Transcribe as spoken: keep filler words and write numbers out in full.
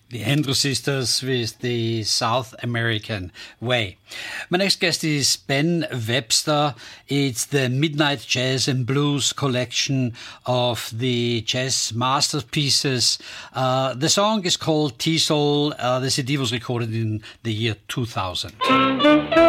The Andrews Sisters with the South American Way. My next guest is Ben Webster. It's the Midnight Jazz and Blues collection of the jazz masterpieces. Uh, the song is called T-Soul. Uh, the C D was recorded in the year two thousand.